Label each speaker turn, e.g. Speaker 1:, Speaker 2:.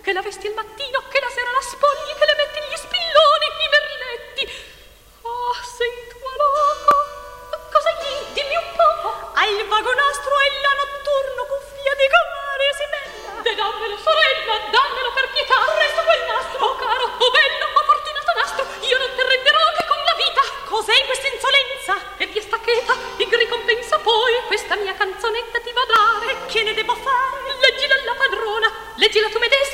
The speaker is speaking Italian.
Speaker 1: che la vesti al mattino, che la sera la spogli, che le metti gli spilloni, i merletti. Ah, sei in tuo loco. Cosa gli? Dimmi un po'. Hai il vagonastro e la notturno cuffia di comare si mella. De dammelo, sorella, dammelo per pietà. Presto quel nastro. Oh caro, oh bello, oh fortunato nastro, io non te renderò che con la vita. Cos'è questa insolenza? E via stacchetta, in ricompensa poi questa mia canzonetta ti va a dare. E che ne devo fare? Leggila alla padrona, leggila tu medesima.